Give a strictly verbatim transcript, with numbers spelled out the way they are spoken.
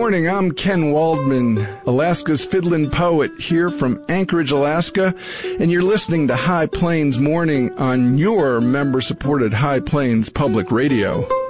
morning. I'm Ken Waldman, Alaska's fiddlin' poet, here from Anchorage, Alaska, and you're listening to High Plains Morning on your member-supported High Plains Public Radio.